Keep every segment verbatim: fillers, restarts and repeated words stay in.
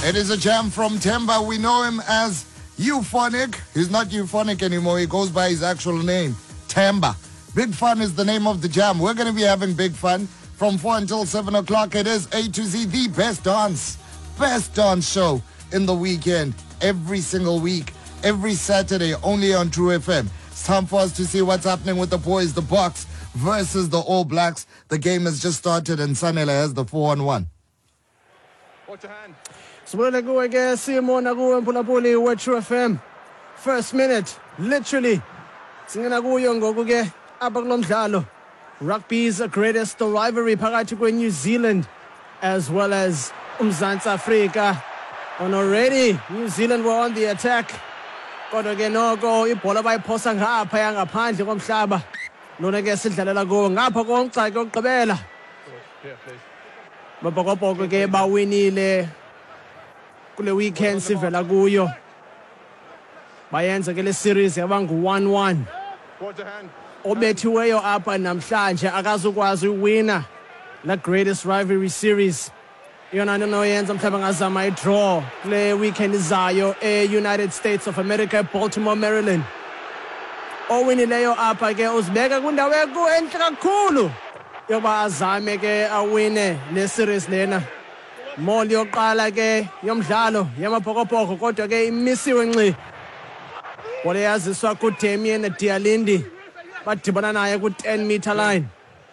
It is a jam from Temba. We know him as Euphonic. He's not Euphonic anymore. He goes by his actual name, Temba. Big Fun is the name of the jam. We're going to be having big fun from four until seven o'clock. It is A to Z, the best dance, best dance show in the weekend. Every single week, every Saturday, only on True F M. It's time for us to see what's happening with the boys, the Bucks versus the All Blacks. The game has just started and Sanela has the four on one. What's your hand? Sibulele kuwe ke simona kuwe mphulaphuli we True F M. First minute, literally. Singena kuyo ngoku ke apha kulo mdlalo. Rugby's greatest rivalry phakathi kwe New Zealand as well as uMzantsi Afrika. And already New Zealand were on the attack. Kodwa ke noko ibhola bayiphosa ngapha yangaphandle komhlaba. Lona ke sidlalela kuwo ngapha komgcaki okugqibela. Yeah, please. Babhokobhoko ke bawinile kule weekend sivela kuyo. Bayenza ke le series yaba ngu one one. What's your hand? Obethiweyo apha namhlanje akazukwazi uwina la greatest rivalry series. Yona nto noyenza mhlawumbe ngazama i-draw kule weekend izayo e-United States of America, Baltimore, Maryland. Owinileyo apha ke uzibeka kwindawo entle kakhulu yoba azame ke awine le series lena. Mall yoqala ke yomdlalo yamabhokobhoko kodwa ke imisiwe nxi. Bola yaziswa kuDamian Dialindi. Badibana naye ku-ten meter line.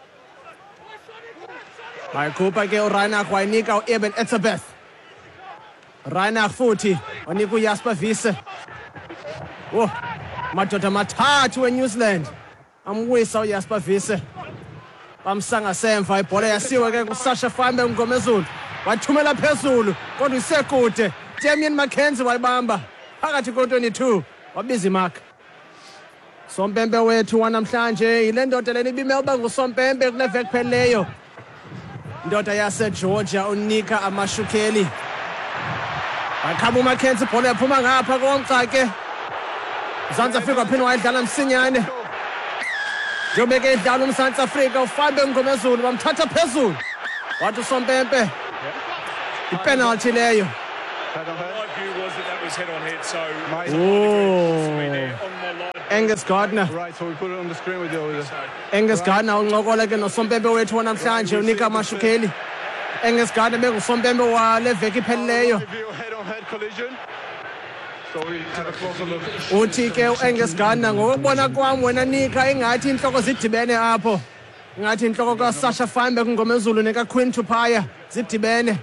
Bayikhupha ke uReinach wayinika u-Eben Etzebeth. Reinach futhi wanika uJasper Wiese. Oh, madoda mathathu weNew Zealand amwisa uJasper Wiese. Bamsanga semva ibhola yasiwe ke kuSasha Fambe uNgomezulu. Wathumela phezulu kodwa isekude. Damian McKenzie wayibamba phakathi ko-twenty-two wabiza imark. Sompempe wethu wanamhlanje ile ndoda lena ibime uba ngusompempe kule veki pheleyo. Ndoda yaseGeorgia unika Amashukeli. Bakhaba uMcKenzie ibhola yaphuma ngapha komgcake. uMzantsi Afrika waphinde wayidlala msinyane. Njengoba ke idlala uMzantsi Afrika uFambe Ngomezulu bamthatha phezulu. Wathi usompempe ipenalty leyo. Head on head. My view was that that was head on head, so Oh. on my line. Angus Gardner. Right, so we put it on the screen with you. Angus Gardner uncokola ke nosompempe wethu wanamhlanje unika Amashukeli. Angus Gardner bengusompempe wale veki iphelileyo. Review head on head collision. So we have a closer look. Uthi ke uAngus Gardner ngokubona kwami wena nika ingathi inhloko zidibene apho. Ingathi inhloko kaSasha Fambe kuNgomezulu nekaQueen Tupaia zidibene.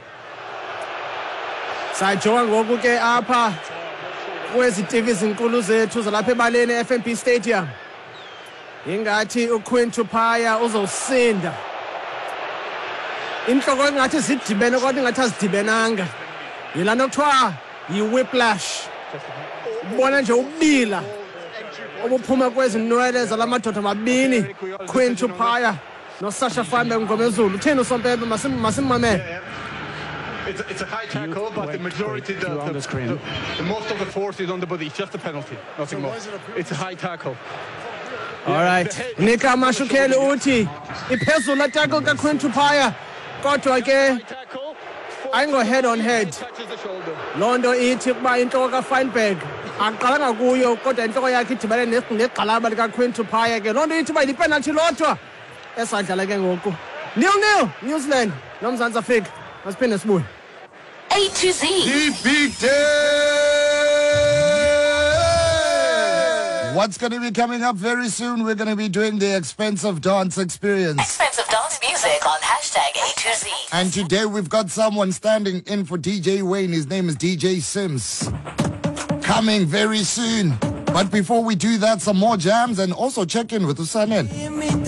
Sajonga ngoku ke apha kwezi T V zinkulu zethu zalapha ebaleni e-F N B Stadium. Ingathi uQueen Tupaia uzowusinda. Inhloko engathi zidibene kodwa ingathi azidibenanga. Yilana kuthiwa yi-whiplash. Ubona nje ubila obuphuma kwezinwele zalamadoda amabini, Queen Tupaia noSasha Fambe Ngomezulu. Utheni usompempe masimamele? It's, it's a high tackle, but the majority, the, the, the, the, the most of the force is on the body. It's just a penalty, nothing more. It's a high tackle. All right. Nika Amashukeli uthi iphezulu la tackle kaQueen Tupaia. Kodwa ke Tackle. ayingo head on head. Touches the shoulder. Londo ithi kuba inhloko kaFeinberg aqalanga kuyo kodwa inhloko yakhe idibane negxalaba likaQueen Tupaia ke. Londo ithi ba yipenalty lodwa esadlala ke ngoku. nil nil New Zealand noMzantsi Afrika. Masiphinde sibuye. A to Z. The big day! What's going to be coming up very soon? We're going to be doing the expensive dance experience. Expensive dance music on hashtag A to Z. And today we've got someone standing in for D J Wayne. His name is D J Sims. Coming very soon. But before we do that, some more jams and also check in with Usanel.